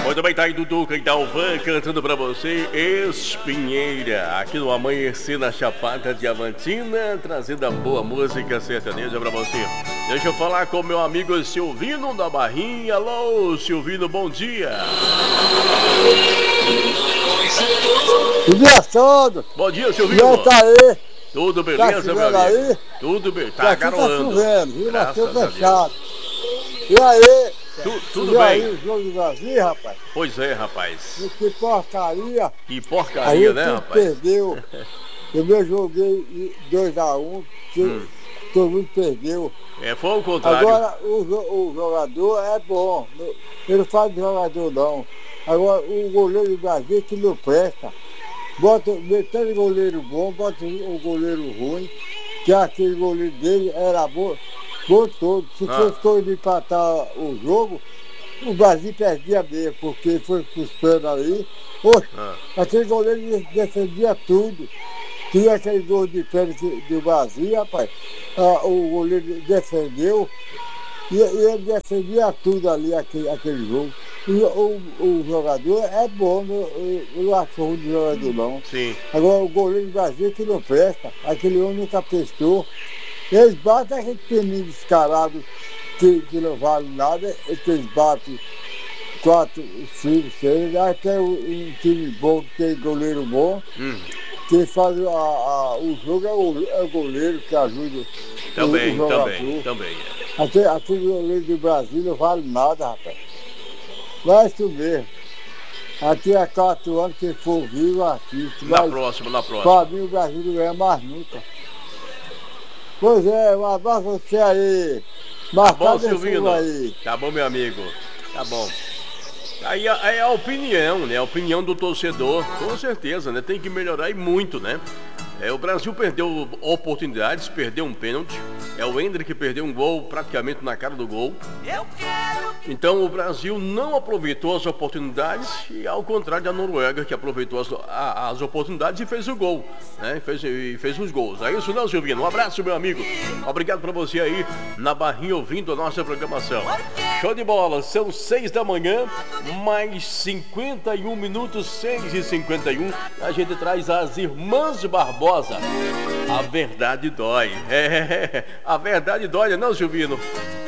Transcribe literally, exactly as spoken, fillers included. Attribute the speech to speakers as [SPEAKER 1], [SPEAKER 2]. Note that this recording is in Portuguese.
[SPEAKER 1] Muito bem, tá aí Dudu, quem tá o fã cantando pra você, Espinheira, aqui no Amanhecer na Chapada Diamantina, trazendo a boa música sertaneja pra você. Deixa eu falar com meu amigo Silvino da Barrinha. Alô, Silvino, bom dia.
[SPEAKER 2] Bom dia todo.
[SPEAKER 1] Bom dia, Silvino.
[SPEAKER 2] E aí, tá aí?
[SPEAKER 1] Tudo beleza,
[SPEAKER 2] tá
[SPEAKER 1] meu amigo?
[SPEAKER 2] Aí?
[SPEAKER 1] Tudo bem, tá garoando.
[SPEAKER 2] Tá chovendo, viu?
[SPEAKER 1] Graças
[SPEAKER 2] Mas fechado. E aí?
[SPEAKER 1] Tu, tudo
[SPEAKER 2] e
[SPEAKER 1] bem.
[SPEAKER 2] aí, o jogo do Brasil, rapaz?
[SPEAKER 1] Pois é, rapaz.
[SPEAKER 2] Que porcaria.
[SPEAKER 1] Que porcaria,
[SPEAKER 2] aí,
[SPEAKER 1] né, rapaz?
[SPEAKER 2] Perdeu. Eu joguei dois a um, um, hum. todo mundo perdeu.
[SPEAKER 1] É, foi o contrário.
[SPEAKER 2] Agora, o, o jogador é bom. Ele não faz de jogador, não. Agora, o goleiro do Brasil que não presta. Bota, metade goleiro bom, bota o goleiro ruim, que aquele goleiro dele era bom, bom todo. Se ah. fosse coisa de empatar o jogo, o Brasil perdia mesmo, porque foi pros pés ali. Poxa, ah. aquele goleiro defendia tudo. Tinha aquele gol de pênalti do Brasil, rapaz. Ah, o goleiro defendeu e, e ele defendia tudo ali, aquele, aquele jogo. O, o, o jogador é bom, eu, eu não acho ruim de jogador não.
[SPEAKER 1] Sim.
[SPEAKER 2] Agora o goleiro do Brasil que não presta, aquele homem nunca prestou. Eles batem aquele peninho descarado que, que não vale nada, que eles batem quatro, cinco, seis, até um time bom, que tem goleiro bom. Hum. Quem faz a, a, o jogo é o, é o goleiro que ajuda
[SPEAKER 1] também,
[SPEAKER 2] o, o jogador.
[SPEAKER 1] Também, também.
[SPEAKER 2] Aquele, aquele goleiro do Brasil não vale nada, rapaz. Vai isso mesmo. Aqui há quatro anos, quem for vivo, assiste.
[SPEAKER 1] Na próxima, na próxima.
[SPEAKER 2] Para mim, o Brasil não ganha mais nunca. Pois é, um abraço você aí.
[SPEAKER 1] Tá bom, Silvino. Aí. Tá bom, meu amigo. Tá bom. Aí é a opinião, né? A opinião do torcedor, com certeza, né? Tem que melhorar e muito, né? É, o Brasil perdeu oportunidades, perdeu um pênalti. É o Hendrick que perdeu um gol praticamente na cara do gol. Então o Brasil não aproveitou as oportunidades e ao contrário da Noruega, que aproveitou as, a, as oportunidades e fez o gol, né? Fez, e fez os gols. É isso não, Silvino? Um abraço, meu amigo. Obrigado pra você aí na Barrinha ouvindo a nossa programação. Show de bola, são seis da manhã, mais cinquenta e um minutos, seis e cinquenta e um. A gente traz as Irmãs Barbosa. A verdade dói. É, a verdade dói, não, Silvino?